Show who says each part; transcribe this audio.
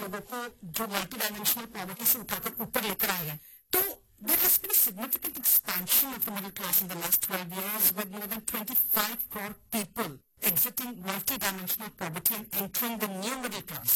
Speaker 1: लोगों को जो मल्टी डायमेंशनल पॉवर्टी से उठाकर ऊपर लेकर आए हैं. तो there has been a significant expansion of the middle class in the last 12 years with more than 25 crore people exiting multi-dimensional poverty and entering the new middle class.